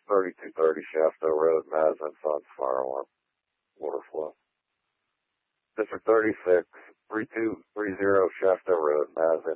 3230 Shafto Road, Mazda and Sons Fire Alarm, Water Flow. District 36, 3230 Shafto Road, Mazda